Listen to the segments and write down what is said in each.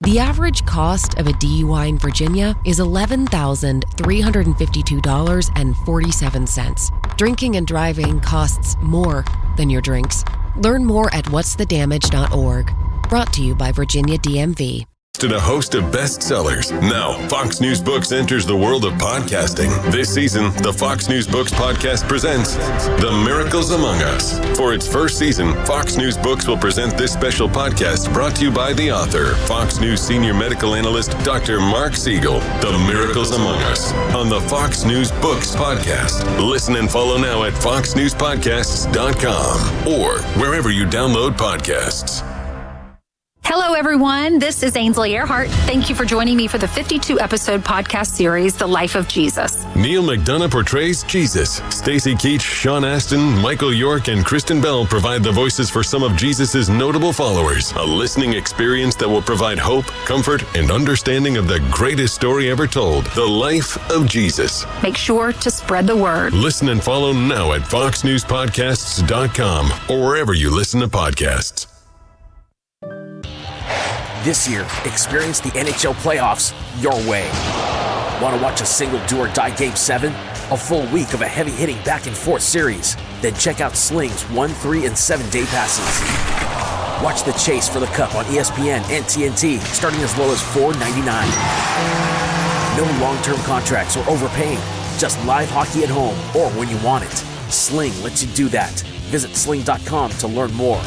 The average cost of a DUI in Virginia is $11,352.47. Drinking and driving costs more than your drinks. Learn more at whatsthedamage.org. Brought to you by Virginia DMV. To a host of bestsellers. Now, Fox News Books enters the world of podcasting. This season, the Fox News Books podcast presents The Miracles Among Us. For its first season, Fox News Books will present this special podcast brought to you by the author, Fox News senior medical analyst, Dr. Mark Siegel. The Miracles Among Us on the Fox News Books podcast. Listen and follow now at foxnewspodcasts.com or wherever you download podcasts. Hello, everyone. This is Ainsley Earhart. Thank you for joining me for the 52-episode podcast series, The Life of Jesus. Neil McDonough portrays Jesus. Stacy Keach, Sean Astin, Michael York, and Kristen Bell provide the voices for some of Jesus' notable followers. A listening experience that will provide hope, comfort, and understanding of the greatest story ever told, The Life of Jesus. Make sure to spread the word. Listen and follow now at foxnewspodcasts.com or wherever you listen to podcasts. This year, experience the NHL playoffs your way. Want to watch a single do-or-die Game 7? A full week of a heavy-hitting back-and-forth series? Then check out Sling's 1, 3, and 7-day passes. Watch the chase for the Cup on ESPN and TNT, starting as low as $4.99. No long-term contracts or overpaying. Just live hockey at home or when you want it. Sling lets you do that. Visit sling.com to learn more.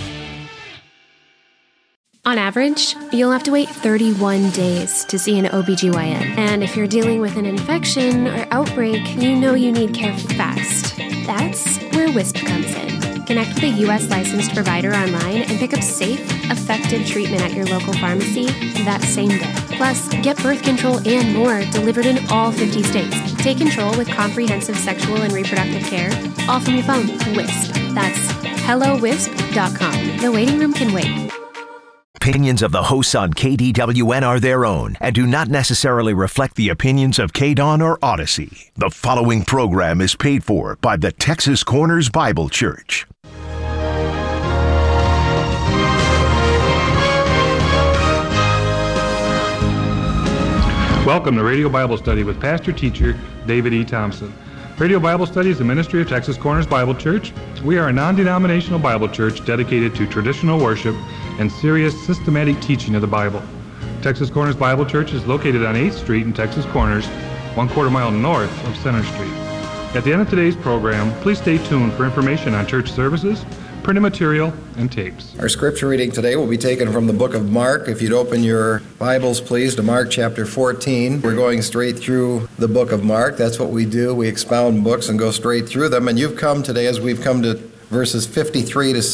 On average, you'll have to wait 31 days to see an OBGYN. And if you're dealing with an infection or outbreak, you know you need care fast. That's where Wisp comes in. Connect with a U.S. licensed provider online and pick up safe, effective treatment at your local pharmacy that same day. Plus, get birth control and more delivered in all 50 states. Take control with comprehensive sexual and reproductive care, all from your phone. Wisp. That's hellowisp.com. The waiting room can wait. Opinions of the hosts on KDWN are their own and do not necessarily reflect the opinions of KDON or Odyssey. The following program is paid for by the Texas Corners Bible Church. Welcome to Radio Bible Study with Pastor Teacher David E. Thompson. Radio Bible Study is the ministry of Texas Corners Bible Church. We are a non-denominational Bible church dedicated to traditional worship and serious systematic teaching of the Bible. Texas Corners Bible Church is located on 8th Street in Texas Corners, 1/4 mile north of Center Street. At the end of today's program, please stay tuned for information on church services, printed material, and tapes. Our scripture reading today will be taken from the book of Mark. If you'd open your Bibles, please, to Mark chapter 14. We're going straight through the book of Mark. That's what we do. We expound books and go straight through them. And you've come today, as we've come to verses 53 to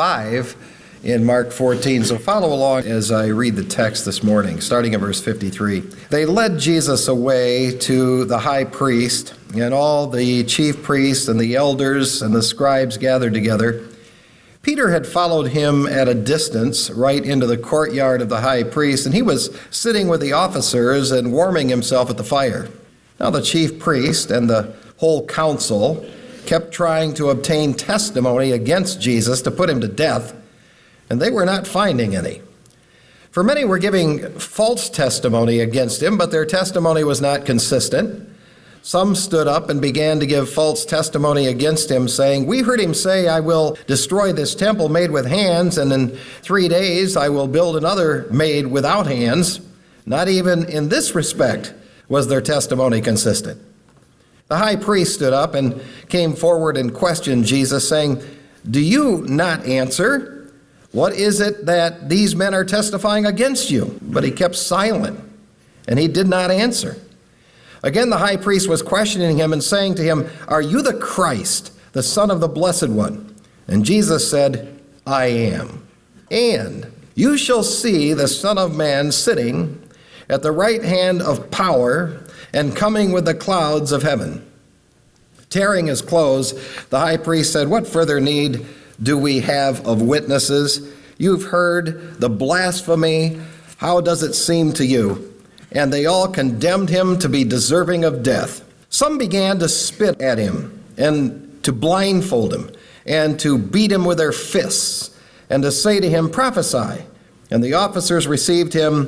65 in Mark 14. So follow along as I read the text this morning, starting at verse 53. They led Jesus away to the high priest, and all the chief priests and the elders and the scribes gathered together. Peter had followed him at a distance right into the courtyard of the high priest, and he was sitting with the officers and warming himself at the fire. Now the chief priest and the whole council kept trying to obtain testimony against Jesus to put him to death, and they were not finding any. For many were giving false testimony against him, but their testimony was not consistent. Some stood up and began to give false testimony against him, saying, "We heard him say, 'I will destroy this temple made with hands, and in 3 days I will build another made without hands.' Not even in this respect was their testimony consistent." The high priest stood up and came forward and questioned Jesus, saying, "Do you not answer? What is it that these men are testifying against you?" But he kept silent, and he did not answer. Again, the high priest was questioning him and saying to him, "Are you the Christ, the Son of the Blessed One?" And Jesus said, "I am. And you shall see the Son of Man sitting at the right hand of power and coming with the clouds of heaven." Tearing his clothes, the high priest said, "What further need do we have of witnesses? You've heard the blasphemy. How does it seem to you?" And they all condemned him to be deserving of death. Some began to spit at him and to blindfold him and to beat him with their fists and to say to him, "Prophesy." And the officers received him